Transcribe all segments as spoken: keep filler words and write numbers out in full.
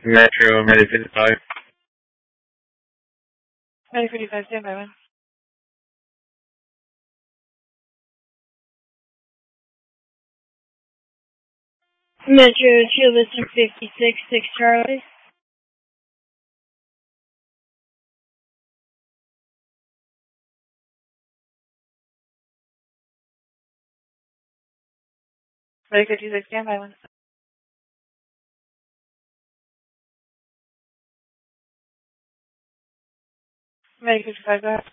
Metro, Medic fifty-five. Medic fifty-five, stand by one. Metro, Shield Lister fifty-six, six Charlie. Medic fifty-six, stand by one. Medic fifty-five, go ahead.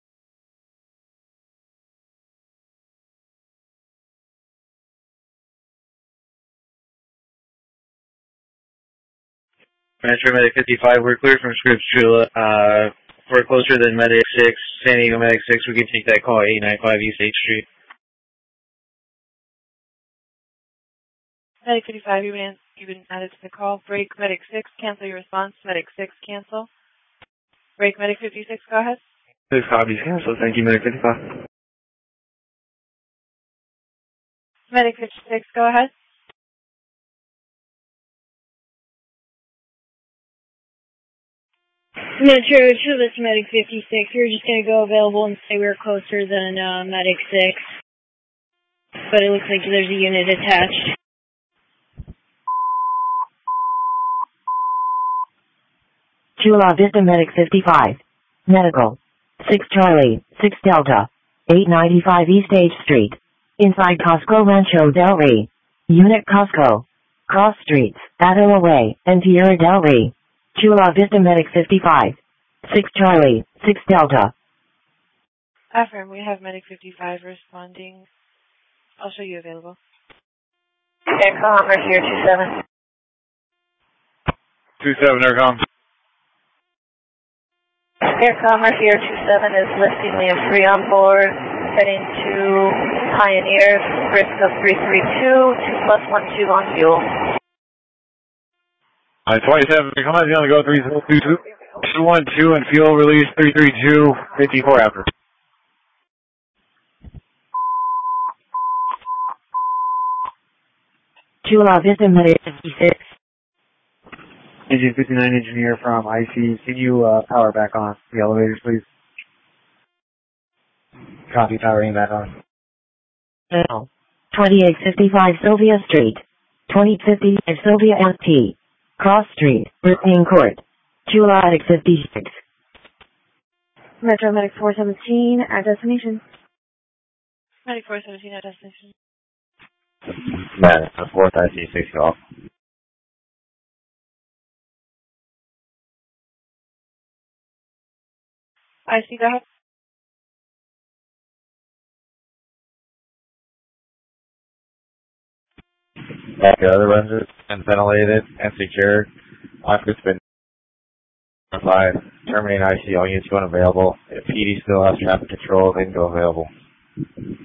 Metro, Medic fifty-five, we're clear from Scripps Chula. Uh, we're closer than Medic six, San Diego Medic six, we can take that call at eight ninety-five East eighth Street. Medic fifty-five, you've been, you've been added to the call. Break Medic six, cancel your response. Medic six, cancel. Break Medic fifty-six, go ahead. Six copies cancel, thank you, Medic fifty-five. Medic fifty-six, go ahead. Metro, True List Medic fifty-six, we're just going to go available and say we're closer than uh, Medic six. But it looks like there's a unit attached. Chula Vista Medic fifty-five. Medical. six Charlie, six Delta. eight ninety-five East eighth Street. Inside Costco Rancho Del Rey. Unit Costco. Cross Streets, Adela Way, and Tierra Del Rey. Chula Vista Medic fifty-five. six Charlie, six Delta. Affirm, we have Medic fifty-five responding. I'll show you available. Aircom, Mercy here, two seven. two seven, Aircom. Aircom, Mercy here, two seven is listing we have three on board, heading to Pioneer, risk of three three two, two plus one two on fuel. Uh, twenty-seven, come on, going to go three two two, two one two, and fuel release three three two, fifty-four after. Chula Vista Medic fifty-six. Engine fifty-nine engineer from I C. Can you uh, power back on the elevators, please? Copy, powering back on. L. twenty-eight fifty-five Sylvia Street. twenty fifty-five Sylvia S T. Cross Street, Ripon Court. Chula Attic fifty-six. Metro Medic four seventeen at destination. Medic four seventeen at destination. Man, a fourth I C six off. I see, go ahead. The other runs are ventilated and secured. Office been five. Terminating I C, all units going available. If P D still has traffic control, they can go available.